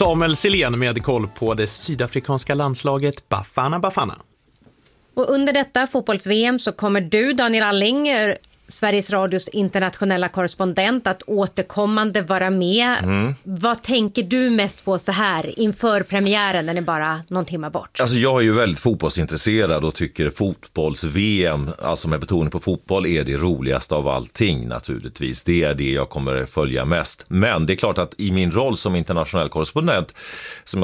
Samuel Silén med koll på det sydafrikanska landslaget Bafana Bafana. Och under detta fotbolls-VM så kommer du, Daniel Alling, Sveriges Radios internationella korrespondent, att återkommande vara med. Vad tänker du mest på så här inför premiären, den är bara någon timme bort? Alltså jag är ju väldigt fotbollsintresserad och tycker fotbolls-VM, alltså med betoning på fotboll, är det roligaste av allting naturligtvis. Det är det jag kommer följa mest. Men det är klart att i min roll som internationell korrespondent som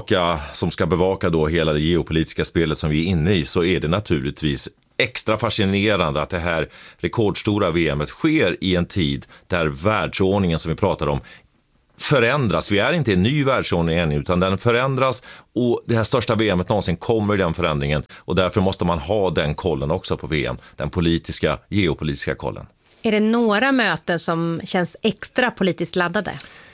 ska bevaka då hela det geopolitiska spelet som vi är inne i, så är det naturligtvis extra fascinerande att det här rekordstora VMet sker i en tid där världsordningen som vi pratar om förändras. Vi är inte i en ny världsordning än, utan den förändras, och det här största VMet någonsin kommer i den förändringen, och därför måste man ha den kollen också på VM, den politiska, geopolitiska kollen. Är det några möten som känns extra politiskt laddade?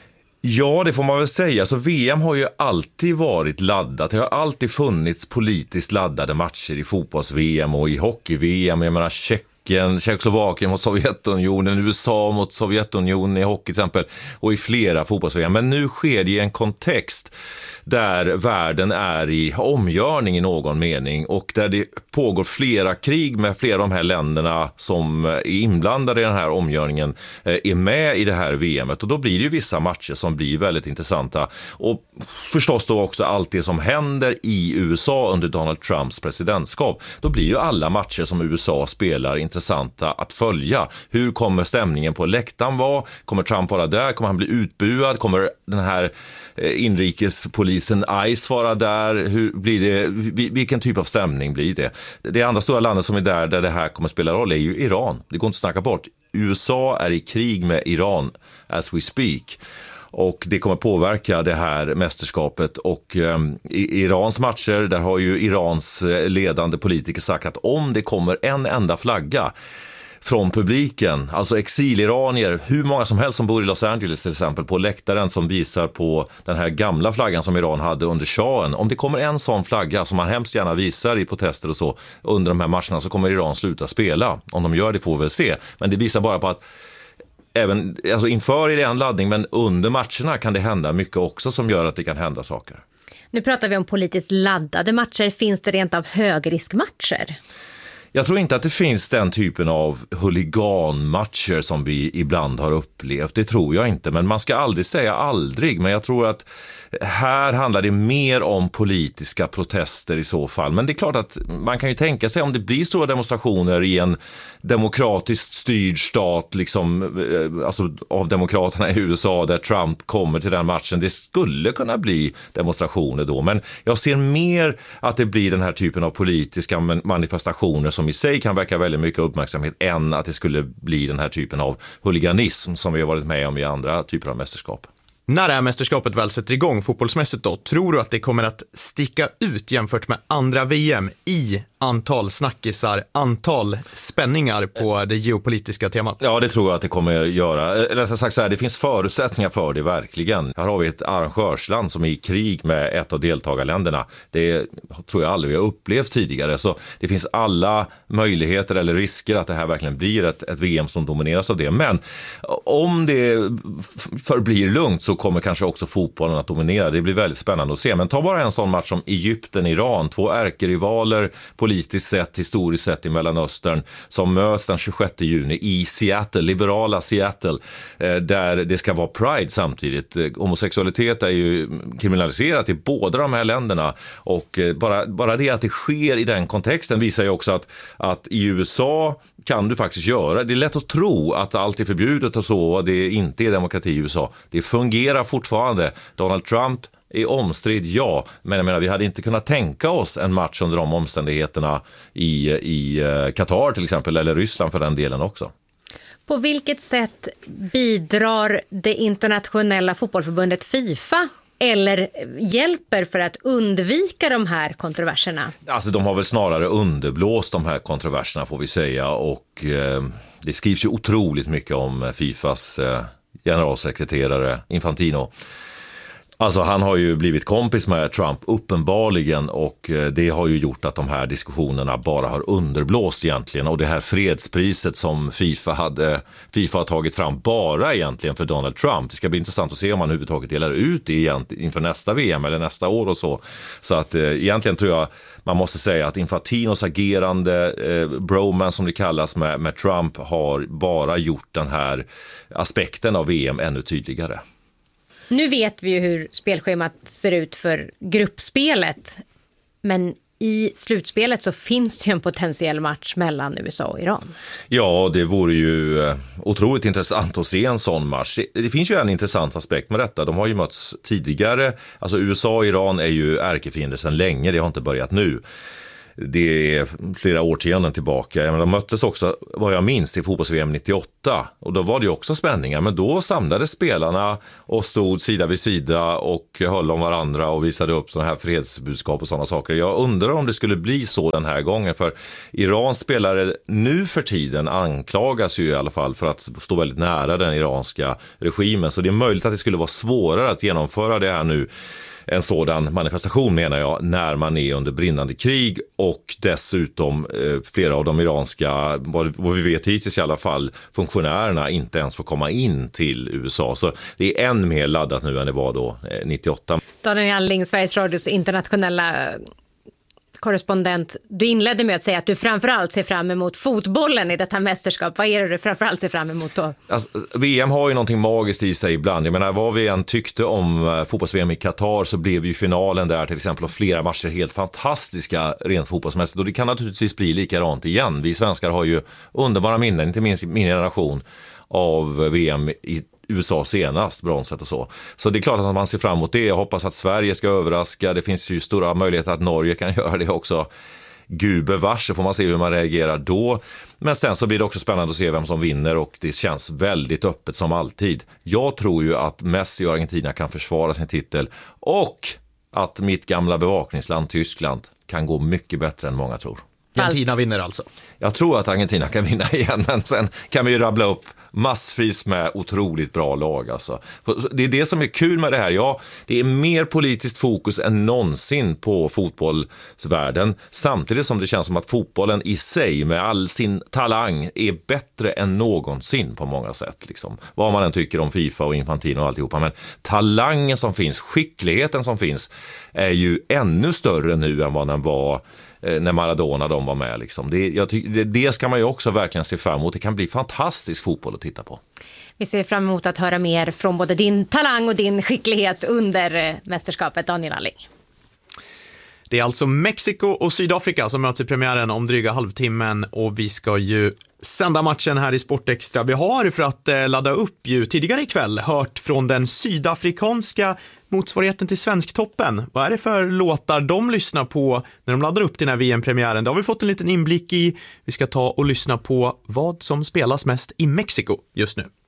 Ja, det får man väl säga. Så VM har ju alltid varit laddat. Det har alltid funnits politiskt laddade matcher i fotbolls-VM och i hockey-VM. Jag menar Tjeckoslovakien mot Sovjetunionen, USA mot Sovjetunionen i hockey till exempel, och i flera fotbolls-VM. Men nu sker det i en kontext där världen är i omgörning i någon mening, och där det pågår flera krig med flera av de här länderna som är inblandade i den här omgörningen är med i det här VMet, och då blir det ju vissa matcher som blir väldigt intressanta, och förstås då också allt det som händer i USA under Donald Trumps presidentskap. Då blir ju alla matcher som USA spelar intressanta att följa. Hur kommer stämningen på läktaren vara? Kommer Trump vara där? Kommer han bli utbuad? Kommer den här inrikespolisen ICE vara där? Hur blir det? Vilken typ av stämning blir det? Det andra stora landet som är där det här kommer spela roll är ju Iran. Det går inte att snacka bort. USA är i krig med Iran as we speak. Och det kommer påverka det här mästerskapet, och i Irans matcher där har ju Irans ledande politiker sagt att om det kommer en enda flagga från publiken, alltså exiliranier, hur många som helst som bor i Los Angeles till exempel, på läktaren som visar på den här gamla flaggan som Iran hade under shahen, om det kommer en sån flagga som man hemskt gärna visar i protester och så under de här matcherna, så kommer Iran sluta spela. Om de gör det får vi väl se, men det visar bara på att även, alltså inför är det en laddning, men under matcherna kan det hända mycket också som gör att det kan hända saker. Nu pratar vi om politiskt laddade matcher. Finns det rent av högriskmatcher? Jag tror inte att det finns den typen av huliganmatcher som vi ibland har upplevt. Det tror jag inte, men man ska aldrig säga aldrig. Men jag tror att här handlar det mer om politiska protester i så fall. Men det är klart att man kan ju tänka sig om det blir stora demonstrationer i en demokratiskt styrd stat, liksom, alltså av demokraterna i USA, där Trump kommer till den matchen. Det skulle kunna bli demonstrationer då. Men jag ser mer att det blir den här typen av politiska manifestationer som i sig kan väcka väldigt mycket uppmärksamhet, än att det skulle bli den här typen av huliganism som vi har varit med om i andra typer av mästerskap. När det här mästerskapet väl sätter igång fotbollsmässigt då, tror du att det kommer att sticka ut jämfört med andra VM i antal snackisar, antal spänningar på det geopolitiska temat? Ja, det tror jag att det kommer göra. Eller sagt så här, det finns förutsättningar för det verkligen. Här har vi ett arrangörsland som är i krig med ett av deltagarländerna. Det tror jag aldrig vi har upplevt tidigare. Så det finns alla möjligheter eller risker att det här verkligen blir ett VM som domineras av det. Men om det förblir lugnt så kommer kanske också fotbollen att dominera. Det blir väldigt spännande att se. Men ta bara en sån match som Egypten-Iran. 2 ärkerivaler politiskt sett, historiskt sett i Mellanöstern, som möts den 26 juni i Seattle, liberala Seattle, där det ska vara Pride samtidigt. Homosexualitet är ju kriminaliserat i båda de här länderna, och bara det att det sker i den kontexten visar ju också att i USA kan du faktiskt göra. Det är lätt att tro att allt är förbjudet och så, och det inte är demokrati i USA. Det fungerar fortfarande. Donald Trump är omstridd, ja. Men jag menar, vi hade inte kunnat tänka oss en match under de omständigheterna i Qatar till exempel, eller Ryssland för den delen också. På vilket sätt bidrar det internationella fotbollförbundet FIFA eller hjälper för att undvika de här kontroverserna? Alltså de har väl snarare underblåst de här kontroverserna, får vi säga, och det skrivs ju otroligt mycket om FIFAs generalsekreterare Infantino. Alltså han har ju blivit kompis med Trump uppenbarligen, och det har ju gjort att de här diskussionerna bara har underblåst egentligen, och det här fredspriset som FIFA har tagit fram bara egentligen för Donald Trump. Det ska bli intressant att se om han överhuvudtaget delar ut det inför nästa VM eller nästa år och så. Så att egentligen tror jag man måste säga att Infantinos agerande, bromance som det kallas med Trump, har bara gjort den här aspekten av VM ännu tydligare. Nu vet vi ju hur spelschemat ser ut för gruppspelet, men i slutspelet så finns det ju en potentiell match mellan USA och Iran. Ja, det vore ju otroligt intressant att se en sån match. Det finns ju en intressant aspekt med detta. De har ju mötts tidigare. Alltså USA och Iran är ju ärkefiender sedan länge, det har inte börjat nu. Det är flera årtionden tillbaka. De möttes också, vad jag minns, i fotbolls-VM 98. Och då var det ju också spänningar. Men då samlades spelarna och stod sida vid sida och höll om varandra och visade upp sådana här fredsbudskap och sådana saker. Jag undrar om det skulle bli så den här gången. För Irans spelare nu för tiden anklagas ju i alla fall för att stå väldigt nära den iranska regimen. Så det är möjligt att det skulle vara svårare att genomföra det här nu. En sådan manifestation menar jag, när man är under brinnande krig, och dessutom flera av de iranska, vad vi vet hittills i alla fall, funktionärerna inte ens får komma in till USA. Så det är än mer laddat nu än det var då 98. Daniel Alling, Sveriges Radios internationella korrespondent. Du inledde med att säga att du framförallt ser fram emot fotbollen i detta mästerskap. Vad är det du framförallt ser fram emot då? Alltså, VM har ju någonting magiskt i sig ibland. Jag menar, vad vi än tyckte om fotbolls-VM i Qatar, så blev ju finalen där till exempel och flera matcher helt fantastiska rent fotbollsmässigt. Och det kan naturligtvis bli likadant igen. Vi svenskar har ju underbara minnen, inte minst min generation, av VM i USA senast, bronset och så. Så det är klart att man ser fram emot det. Jag hoppas att Sverige ska överraska. Det finns ju stora möjligheter att Norge kan göra det också. Gud bevars, så får man se hur man reagerar då. Men sen så blir det också spännande att se vem som vinner, och det känns väldigt öppet som alltid. Jag tror ju att Messi och Argentina kan försvara sin titel, och att mitt gamla bevakningsland Tyskland kan gå mycket bättre än många tror. Argentina vinner alltså? Jag tror att Argentina kan vinna igen, men sen kan vi ju rabbla upp massvis med otroligt bra lag. Alltså. Det är det som är kul med det här. Ja, det är mer politiskt fokus än någonsin på fotbollsvärlden, samtidigt som det känns som att fotbollen i sig med all sin talang är bättre än någonsin på många sätt. Liksom. Vad man än tycker om FIFA och Infantino och alltihopa, men talangen som finns, skickligheten som finns, är ju ännu större nu än vad den var när Maradona de var med. Liksom. Det ska man ju också verkligen se fram emot. Det kan bli fantastisk fotboll att titta på. Vi ser fram emot att höra mer från både din talang och din skicklighet under mästerskapet, Daniel Alling. Det är alltså Mexiko och Sydafrika som möts i premiären om dryga halvtimmen, och vi ska ju sända matchen här i Sportextra. Vi har, för att ladda upp, ju tidigare ikväll hört från den sydafrikanska motsvarigheten till Svensktoppen. Vad är det för låtar de lyssnar på när de laddar upp till den här VM-premiären? Det har vi fått en liten inblick i. Vi ska ta och lyssna på vad som spelas mest i Mexiko just nu.